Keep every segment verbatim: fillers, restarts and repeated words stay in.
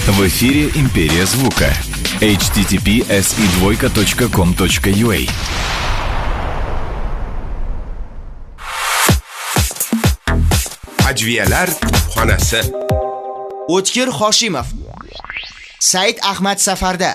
В эфире «Империя звука». эйч ти ти пи эс и двойка точка ком точка ю а. Ajviyalar xonasi. O'tkir Hoshimov. Said Ahmad safarda.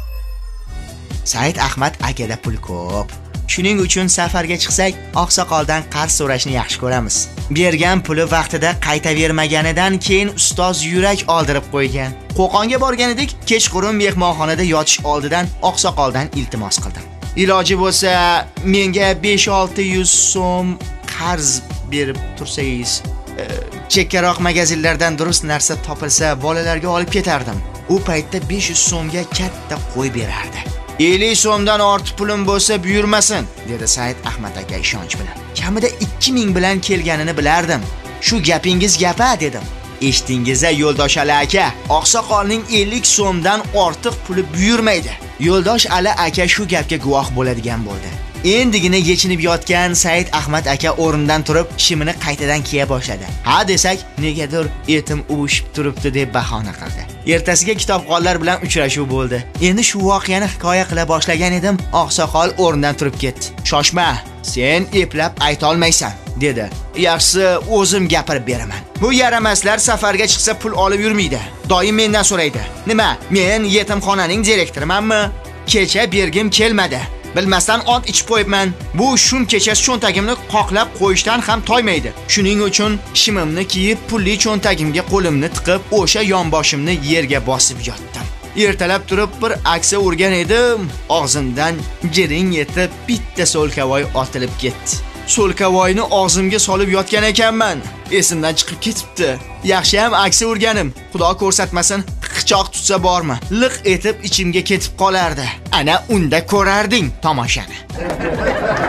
Said Ahmad akada pul ko'p. Shuning uchun safarga chiqsak, oqsoqoldan qarz so'rashni yaxshi ko'ramiz. Bergan puli vaqtida qaytavermaganidan keyin ustoz yurak oldirib qo'ygan. Qo'qonga borgan edik, kechqurun mehmonxonada yotish oldidan oqsoqoldan iltimos qildim. Iloji bo'lsa, menga besh olti yuz so'm qarz berib tursangiz, chekkaroq magazinlardan durust narsa topilsa, bolalarga olib ketardim. U paytda besh yuz so'mga katta qo'y berardi. ellik so'mdan ortiq pulim bo'lsa buyurmasin, dedi Said Ahmad aka ishonch bilan. Kamida ikki ming bilan kelganini bilardim. Shu gapingiz gapa dedim. Eshitdingiz-a Yo'ldosh Ali aka, oqsoqolning ellik so'mdan ortiq puli buyurmaydi. Yo'ldosh Ali aka shu gapga guvoh bo'ladigan bo'ldi. Endigina yechinib yotgan Said Ahmad aka o'rnidan turib, shimini qaytadan kiya boshladi. Ha desak, negadir etim uvushib turibdi deb bahona qildi. Ertasiga kitobxonlar bilan uchrashuv bo'ldi. Endi shu voqeani hikoya qila boshlagan edim, oqsoqol o'rnidan turib ketdi. Shoshma, sen eplab ayta olmaysan, dedi. Yaxshisi o'zim gapirib beraman. Bu yaramaslar safarga chiqsa pul olib yurmaydi. Doim mendan so'raydi. Nima, men yetimxonaning direktorimanmi? Kecha bergim kelmadi. Bilmasdan ot ichib qo'yibman. Bu shum kechasi cho'ntagimni qoqlab qo'yishdan ham toymaydi. Shuning uchun shimimni kiyib, pulli cho'ntagimga qo'limni tiqib, o'sha yonboshimni yerga bosib yotdim. Ertalab turib bir aksa urgan edim, og'zimdan jiring etib bitta so'lkavoy otilib ketdi. So'lkavoyni og'zimga solib yotgan ekanman. Esimdan chiqib ketibdi. Yaxshi ham aksa urganim. Xudo ko'rsatmasin, qichoq tutsa bormi? Liq etib ichimga ketib qolardi. Ana unda ko'rarding tomoshani.